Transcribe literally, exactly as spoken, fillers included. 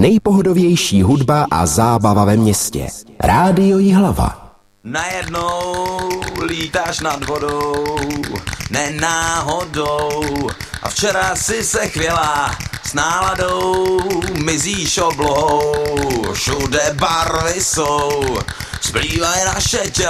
nejpohodovější hudba a zábava ve městě. Rádio Jihlava. Najednou lítáš nad vodou, ne náhodou. A včera si se chvěla s náladou, mizíš oblohou. Všude barvy jsou, splývají naše těla.